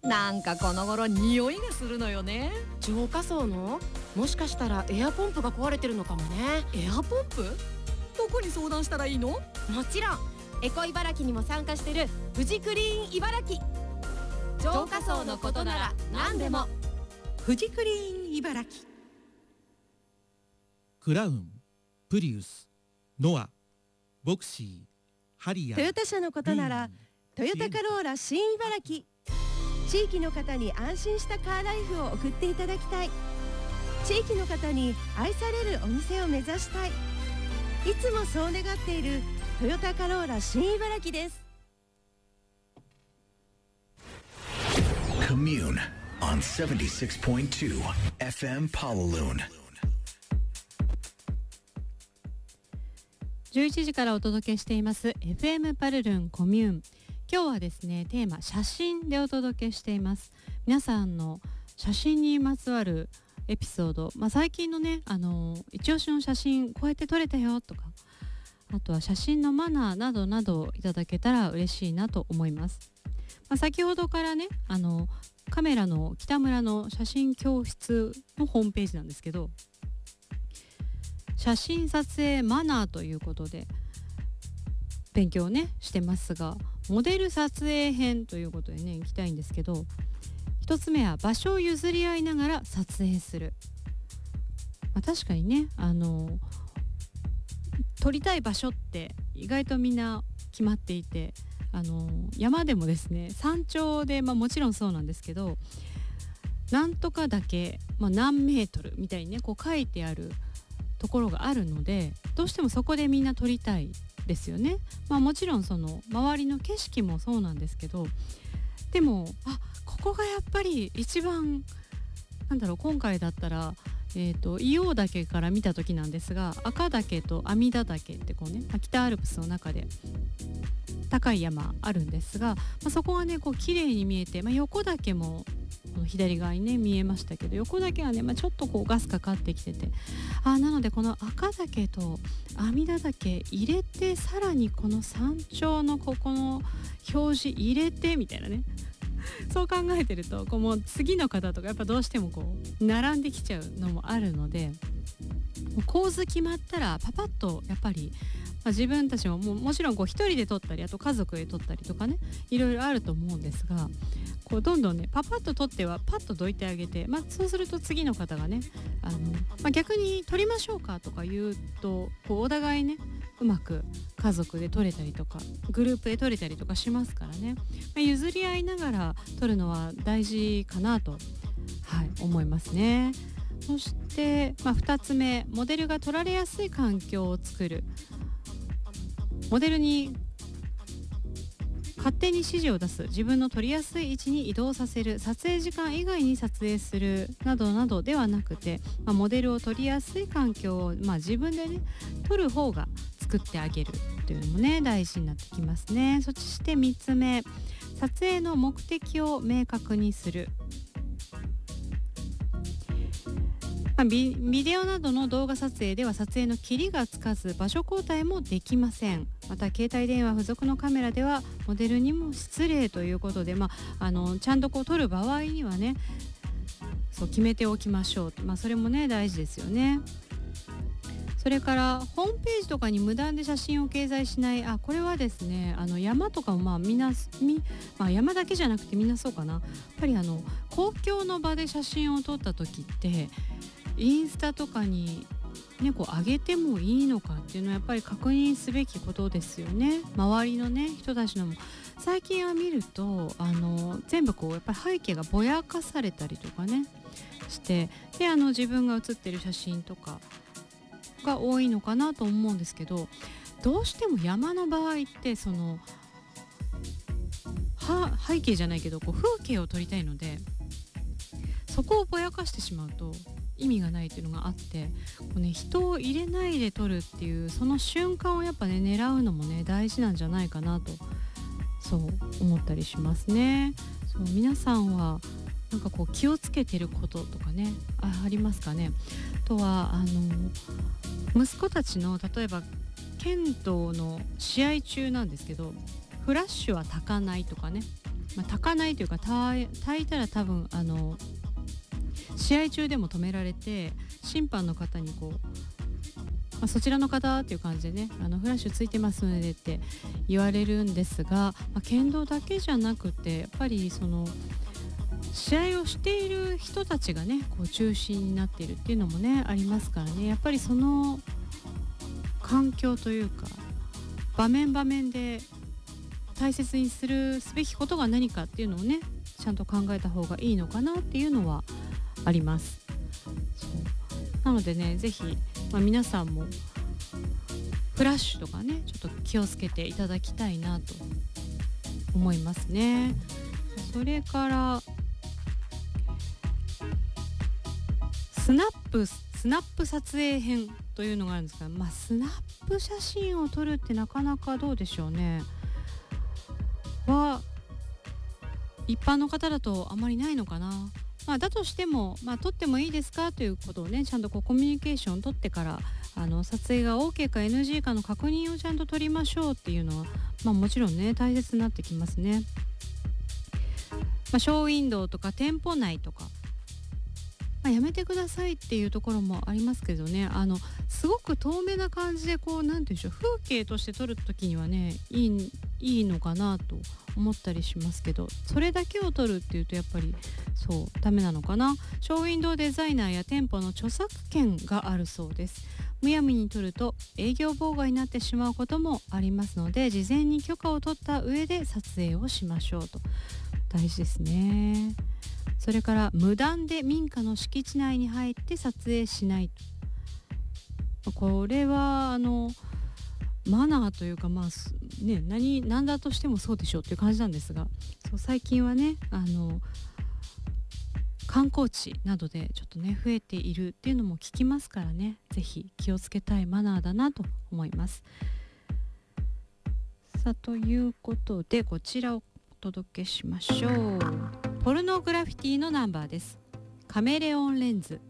なんかこの頃匂いがするのよね。 浄化槽の？もしかしたらエアポンプが壊れてるのかもね。 エアポンプ？どこに相談したらいいの？ もちろんエコ茨城にも参加してるフジクリーン茨城。浄化槽のことなら何でも。 フジクリーン茨城。 クラウン、プリウス、ノア、ボクシー、ハリアー、 トヨタ車のことならトヨタカローラ新茨城。地域の方に安心したカーライフを送っていただきたい。地域の方に愛されるお店を目指したい。いつもそう願っているトヨタカローラ新茨城です。 Commune on 76.2 FM Pawaloon。 11時からお届けしています FM パルルンコミューン。今日はですね、テーマ写真でお届けしています。皆さんの写真にまつわるエピソード、最近のね、一押しの写真こうやって撮れたよとか、あとは写真のマナーなどなどいただけたら嬉しいなと思います。先ほどからね、カメラの北村の写真教室のホームページなんですけど、写真撮影マナーということで勉強ねしてますが、モデル撮影編ということでね行きたいんですけど、一つ目は場所を譲り合いながら撮影する。確かにね、撮りたい場所って意外とみんな決まっていて、山でもですね、山頂で、もちろんそうなんですけど、なんとかだけ、何メートルみたいにねこう書いてあるところがあるので、どうしてもそこでみんな撮りたいですよね。もちろんその周りの景色もそうなんですけど、でもここがやっぱり一番今回だったら硫黄岳から見た時なんですが、赤岳と阿弥陀岳ってこうね、北アルプスの中で高い山あるんですが、そこがねこう綺麗に見えて、横岳もこの左側にね見えましたけど、横岳がね、ちょっとこうガスかかってきてて、なのでこの赤岳と阿弥陀岳入れて、さらにこの山頂のここの表示入れてみたいなねそう考えてると、こうもう次の方とかやっぱどうしてもこう並んできちゃうのもあるので、もう構図決まったらパパッとやっぱり、自分たちももちろんこう一人で撮ったり、あと家族で撮ったりとかね、いろいろあると思うんですが、こうどんどんねパパッと撮ってはパッとどいてあげて、そうすると次の方がね逆に撮りましょうかとか言うと、こうお互いねうまく家族で撮れたりとかグループで撮れたりとかしますからね、譲り合いながら撮るのは大事かなと、思いますね。そして、2つ目、モデルが撮られやすい環境を作る。モデルに勝手に指示を出す、自分の撮りやすい位置に移動させる、撮影時間以外に撮影するなどなどではなくて、モデルを撮りやすい環境を、自分でね撮る方が作ってあげるというのもね大事になってきますね。そして3つ目、撮影の目的を明確にする。ビデオなどの動画撮影では撮影の切りがつかず、場所交代もできません。また携帯電話付属のカメラではモデルにも失礼ということで、ちゃんとこう撮る場合にはね、そう決めておきましょう。それもね大事ですよね。それからホームページとかに無断で写真を掲載しない。これはですね、山とかもみんな山だけじゃなくてみんなそうかな。やっぱり公共の場で写真を撮った時ってインスタとかにねこう上げてもいいのかっていうのはやっぱり確認すべきことですよね。周りのね人たちのも最近は見ると全部こうやっぱり背景がぼやかされたりとかねして、で自分が写ってる写真とかが多いのかなと思うんですけど、どうしても山の場合ってその背景じゃないけどこう風景を撮りたいので、そこをぼやかしてしまうと意味がないっていうのがあって、こう、人を入れないで撮るっていうその瞬間をやっぱね狙うのもね大事なんじゃないかなとそう思ったりしますね。そう、皆さんはなんかこう気をつけてることとかね ありますかね。あとは息子たちの例えば剣道の試合中なんですけど、フラッシュは焚かないとかね、 焚かないというか焚いたら多分試合中でも止められて審判の方にこう、そちらの方っていう感じでねフラッシュついてますのでって言われるんですが、剣道だけじゃなくてやっぱりその試合をしている人たちがねこう中心になっているっていうのもねありますからね、やっぱりその環境というか場面場面で大切にすべきことが何かっていうのをねちゃんと考えた方がいいのかなっていうのはあります。そうなのでねぜひ、皆さんもフラッシュとかねちょっと気をつけていただきたいなと思いますね。それからスナップ撮影編というのがあるんですが、スナップ写真を撮るってなかなかどうでしょうね。一般の方だとあまりないのかな。だとしても、撮ってもいいですかということをねちゃんとコミュニケーションを取ってから撮影が OK か NG かの確認をちゃんと取りましょうっていうのは、もちろんね大切になってきますね。ショーウィンドウとか店舗内とか、やめてくださいっていうところもありますけどね、すごく遠目な感じでこうなんていうんでしょう、風景として撮る時にはねいいのかなと思ったりしますけど、それだけを撮るっていうとやっぱりそうダメなのかな。ショーウィンドウデザイナーや店舗の著作権があるそうです。むやみに撮ると営業妨害になってしまうこともありますので、事前に許可を取った上で撮影をしましょうと。大事ですね。それから無断で民家の敷地内に入って撮影しないと。これはマナーというか何だとしてもそうでしょうっていう感じなんですが、最近はね観光地などでちょっとね増えているっていうのも聞きますからね、ぜひ気をつけたいマナーだなと思います。さあということでこちらをお届けしましょう。ポルノグラフィティのナンバーです。カメレオンレンズ。